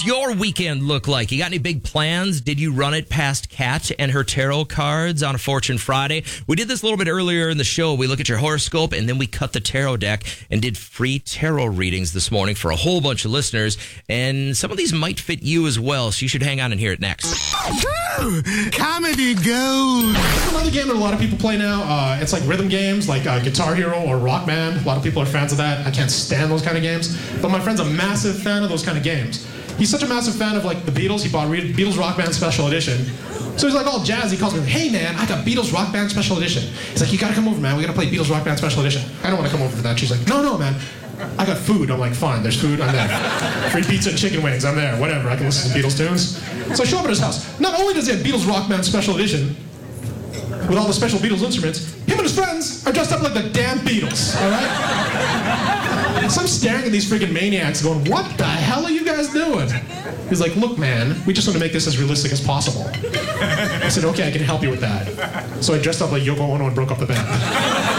What's your weekend look like? You got any big plans? Did you run it past Kat and her tarot cards on a Fortune Friday? We did this a little bit earlier in the show. We look at your horoscope and then we cut the tarot deck and did free tarot readings this morning for a whole bunch of listeners. And some of these might fit you as well, so you should hang on and hear it next. Comedy gold. Another game that a lot of people play now, it's like rhythm games, like Guitar Hero or Rock Band. A lot of people are fans of that. I can't stand those kind of games. But my friend's a massive fan of those kind of games. He's such a massive fan of like the Beatles. He bought Beatles Rock Band Special Edition. So he's like all jazzy. He calls me, hey man, I got Beatles Rock Band Special Edition. He's like, you gotta come over, man. We gotta play Beatles Rock Band Special Edition. I don't want to come over for that. She's like, no, man. I got food. I'm like, fine, there's food, I'm there. Free pizza and chicken wings, I'm there. Whatever, I can listen to Beatles tunes. So I show up at his house. Not only does he have Beatles Rock Band Special Edition, with all the special Beatles instruments, him and his friends are dressed up like the damn Beatles, all right? So I'm staring at these freaking maniacs going, what the hell are you guys doing? He's like, look, man, we just want to make this as realistic as possible. I said, okay, I can help you with that. So I dressed up like Yoko Ono and broke up the band.